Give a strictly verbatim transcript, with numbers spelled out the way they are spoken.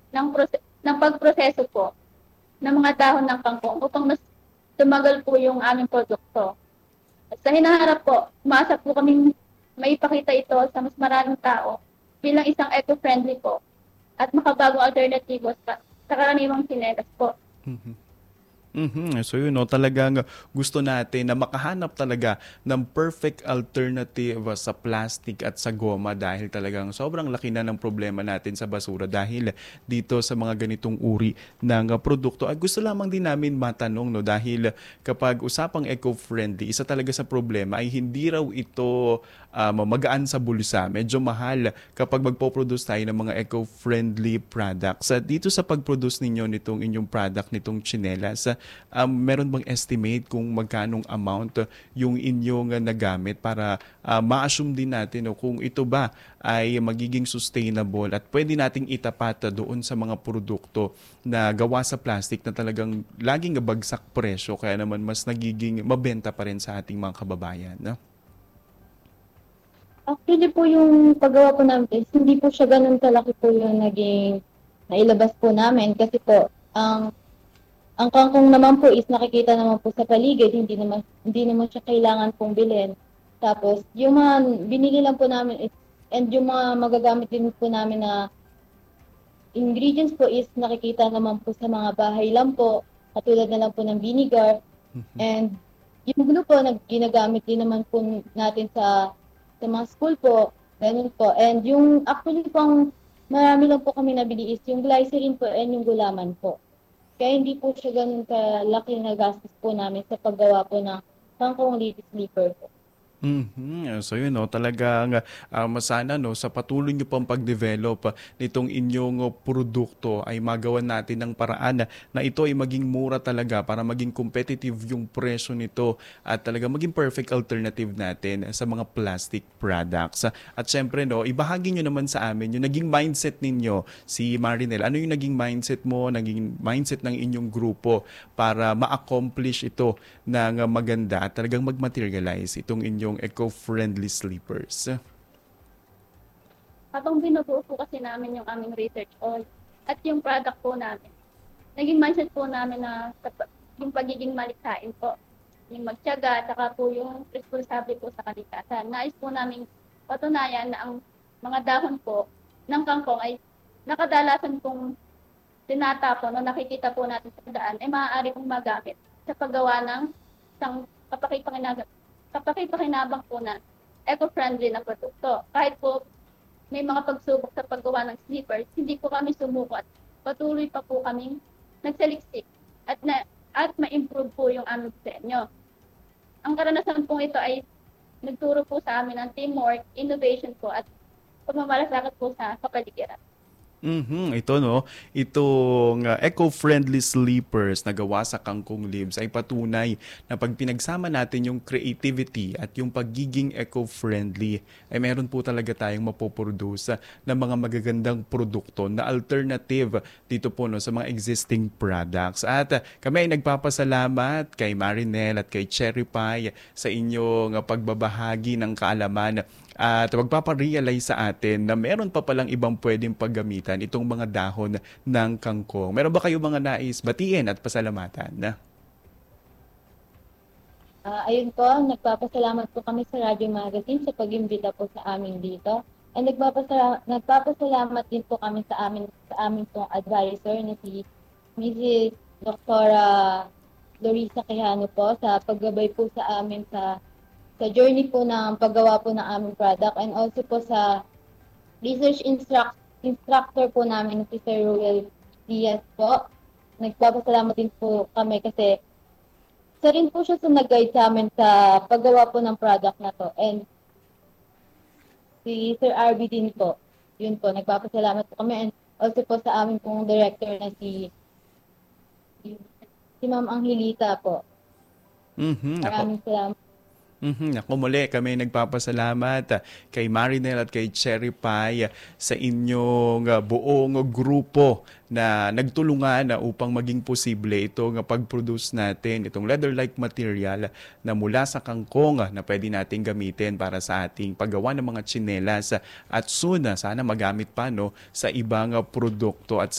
ng, prose- ng pagproseso po ng mga dahon ng kangkong upang mas tumagal po yung aming produkto. At sa hinaharap po, umasa po kaming maipakita ito sa mas maraming tao bilang isang eco-friendly po at makabagong alternatibo sa, sa karaniwang sinelas po. Mhm. Mhm. So yun, no, talagang gusto natin na makahanap talaga ng perfect alternative sa plastic at sa goma dahil talagang sobrang laki na ng problema natin sa basura dahil dito sa mga ganitong uri ng uh, produkto. At gusto lamang din namin matanong, no, dahil kapag usapang eco-friendly, isa talaga sa problema ay hindi raw ito um, magaan sa bulsa. Medyo mahal kapag magpo-produce tayo ng mga eco-friendly products. At dito sa pag-produce ninyo nitong inyong product, nitong chinelas, um, meron bang estimate kung magkanong amount yung inyong uh, nagamit para uh, ma-assume din natin, no, kung ito ba ay magiging sustainable at pwede nating itapat uh, doon sa mga produkto na gawa sa plastic na talagang laging bagsak presyo kaya naman mas nagiging mabenta pa rin sa ating mga kababayan, no? Actually po yung paggawa po namin is hindi po siya gano'n kalaki po yung naging nailabas po namin kasi po ang ang kangkong naman po is nakikita naman po sa paligid, hindi naman hindi naman siya kailangan pong bilhin. Tapos yung mga binili lang po namin is and yung mga magagamit din po namin na ingredients po is nakikita naman po sa mga bahay lang po, katulad na lang po ng vinegar. And yung glue po, nag, ginagamit din naman po natin sa sa mga school po, ganun po. And yung actually pang marami lang po kami nabili is yung glycerin po and yung gulaman po. Kaya hindi po siya ganun kalaki na gastos po namin sa paggawa po ng kangkong lady sleeper po. Mhm. So yun, no, talagang um, sana, no, sa patuloy niyo pang pag-develop ah, nitong inyong oh, produkto ay magawa natin ng paraan na ito ay maging mura talaga para maging competitive yung presyo nito at talaga maging perfect alternative natin sa mga plastic products. At syempre, no, ibahagi niyo naman sa amin yung naging mindset ninyo, si Marinel. Ano yung naging mindset mo, naging mindset ng inyong grupo para ma-accomplish ito ng uh, maganda at talagang mag-materialize itong inyong eco-friendly sleepers? Habang binubuo po kasi namin yung aming research on at yung product po namin, naging mindset po namin na yung pagiging malikhain po, yung magtiyaga, saka po yung responsable po sa kalikasan. Nais po namin patunayan na ang mga dahon po ng kangkong ay nakadalasan pong tinatapon o nakikita po natin sa daan ay maaari pong magamit sa paggawa ng isang kapakipakinabangan kapaki-pakinabang po na eco-friendly na produkto. Kahit po may mga pagsubok sa paggawa ng slippers, hindi po kami sumuko at patuloy pa po kaming nagsaliksik at na at ma-improve po yung aming disenyo. Ang karanasan pong ito ay nagturo po sa amin ng teamwork, innovation po at pagmamalasakit po sa kapaligiran. Mhm, ito, no, itong uh, eco-friendly sleepers na gawa sa kangkong leaves ay patunay na pag pinagsama natin yung creativity at yung pagiging eco-friendly ay meron po talaga tayong mapoproduce uh, ng mga magagandang produkto na alternative dito po, no, sa mga existing products. At uh, kami ay nagpapasalamat kay Marinel at kay Cherry Pie sa inyong uh, pagbabahagi ng kaalaman at magpaparealize sa atin na meron pa palang ibang pwedeng paggamitan itong mga dahon ng kangkong. Meron ba kayo mga nais batiin at pasalamatan? Ah, ayun po, nagpapasalamat po kami sa Radyo Magazine sa pag-imbita po sa amin dito. And nagpapasalamat, nagpapasalamat din po kami sa amin sa amin pong advisor na si Missus Doktora Lorisa Quijano po sa paggabay po sa amin sa sa journey po ng paggawa po ng aming product and also po sa research instruct, instructor po namin si Sir Ruel Diaz po. Nagpapasalamat din po kami kasi isa rin po siya sa nag-guide sa amin sa paggawa po ng product na to. And si Sir R B din po. Yun po, nagpapasalamat po kami. And also po sa amin pong director na si si Ma'am Angelita po. Mhm, ako. Maraming salamat. Mhm. Ako muli, kami nagpapasalamat ah, kay Marinel at kay Cherry Pie ah, sa inyong ah, buong grupo na nagtulungan na upang maging posible itong ah, pag-produce natin, itong leather-like material na mula sa kangkong ah, na pwede nating gamitin para sa ating paggawa ng mga tsinelas ah, at soon ah, sana magamit pa, no, sa ibang ah, produkto at